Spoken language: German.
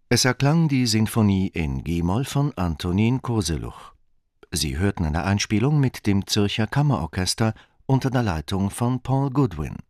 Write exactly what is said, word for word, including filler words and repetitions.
Es erklang die Sinfonie in G-Moll von Antonín Kozeluch. Sie hörten eine Einspielung mit dem Zürcher Kammerorchester unter der Leitung von Paul Goodwin.